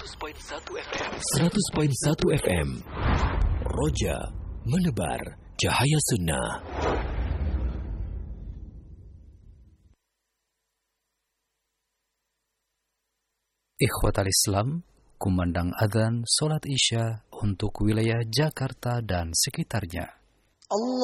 100.1 FM. Roja menebar cahaya sunnah. Ikhwatal Islam, kumandang adzan salat Isya untuk wilayah Jakarta dan sekitarnya. Allah